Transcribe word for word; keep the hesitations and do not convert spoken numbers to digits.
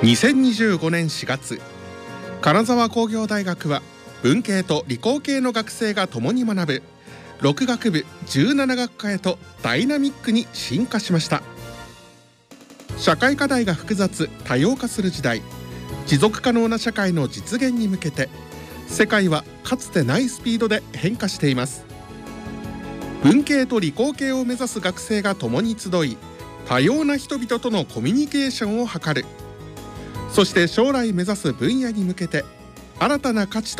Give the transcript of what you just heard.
にせんにじゅうごねんしがつ、金沢工業大学は文系と理工系の学生が共に学ぶろく学部じゅうなな学科へとダイナミックに進化しました。社会課題が複雑多様化する時代、持続可能な社会の実現に向けて世界はかつてないスピードで変化しています。文系と理工系を目指す学生が共に集い、多様な人々とのコミュニケーションを図る。そして将来目指す分野に向けて新たな価値と